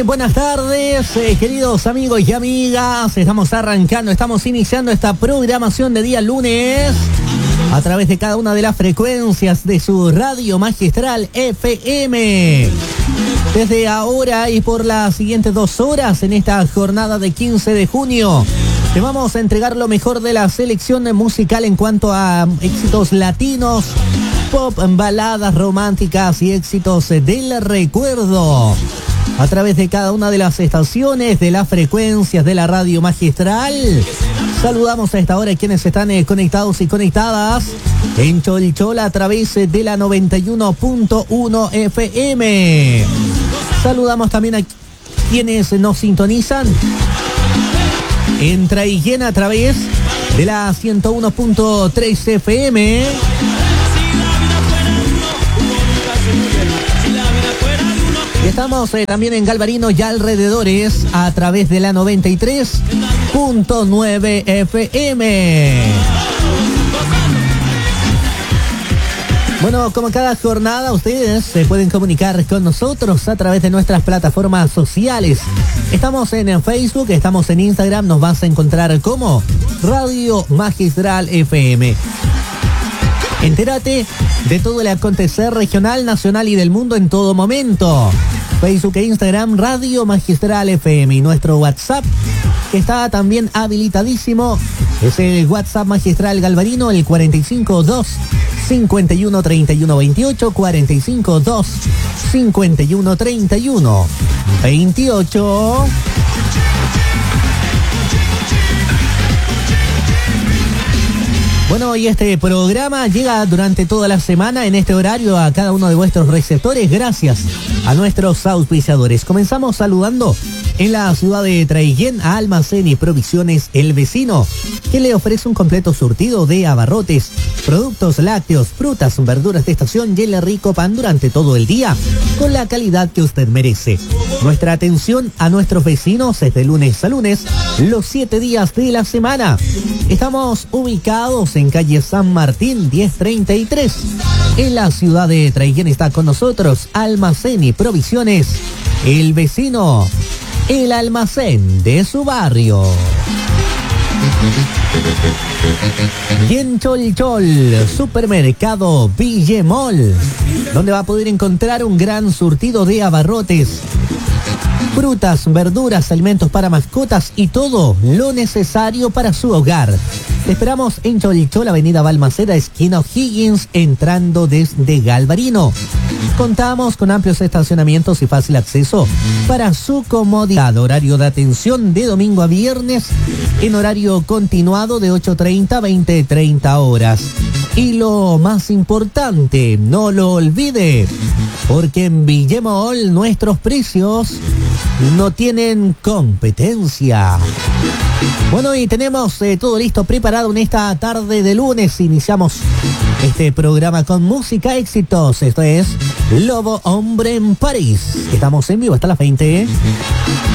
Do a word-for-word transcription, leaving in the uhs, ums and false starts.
buenas tardes, eh, queridos amigos y amigas. Estamos arrancando, estamos iniciando esta programación de día lunes a través de cada una de las frecuencias de su radio magistral F M. Desde ahora y por las siguientes dos horas en esta jornada de quince de junio, te vamos a entregar lo mejor de la selección musical en cuanto a éxitos latinos, pop, baladas románticas y éxitos del recuerdo. A través de cada una de las estaciones, de las frecuencias de la radio magistral. Saludamos a esta hora a quienes están eh, conectados y conectadas en Cholchol a través de la noventa y uno punto uno F M. Saludamos también a quienes nos sintonizan en Traiguén a través de la ciento uno punto tres F M. Estamos eh, también en Galvarino y alrededores a través de la noventa y tres punto nueve F M. Bueno, como cada jornada, ustedes se pueden comunicar con nosotros a través de nuestras plataformas sociales. Estamos en Facebook, estamos en Instagram, nos vas a encontrar como Radio Magistral F M. Entérate de todo el acontecer regional, nacional y del mundo en todo momento. Facebook e Instagram, Radio Magistral F M. Y nuestro WhatsApp, que está también habilitadísimo, es el WhatsApp Magistral Galvarino, el cuarenta y cinco dos cincuenta y uno treinta y uno veintiocho, cuarenta y cinco dos cincuenta y uno treinta y uno veintiocho. Bueno, y este programa llega durante toda la semana en este horario a cada uno de vuestros receptores gracias a nuestros auspiciadores. Comenzamos saludando en la ciudad de Traiguén a Almacén y Provisiones El Vecino, que le ofrece un completo surtido de abarrotes, productos lácteos, frutas, verduras de estación y el rico pan durante todo el día, con la calidad que usted merece. Nuestra atención a nuestros vecinos es de lunes a lunes, los siete días de la semana. Estamos ubicados en calle San Martín diez treinta y tres. En la ciudad de Traiguén está con nosotros Almacén y Provisiones El Vecino, el almacén de su barrio. Y en Cholchol, Supermercado Villemol, donde va a poder encontrar un gran surtido de abarrotes, frutas, verduras, alimentos para mascotas y todo lo necesario para su hogar. Te esperamos en Cholchol, Avenida Balmaceda, esquina O'Higgins, entrando desde Galvarino. Contamos con amplios estacionamientos y fácil acceso para su comodidad. Horario de atención de domingo a viernes en horario continuado de ocho treinta a veinte treinta horas. Y lo más importante, no lo olvide, porque en Villemol nuestros precios no tienen competencia. Bueno, y tenemos eh, todo listo, preparado en esta tarde de lunes. Iniciamos este programa con música éxitos. Esto es Lobo Hombre en París. Estamos en vivo hasta las veinte.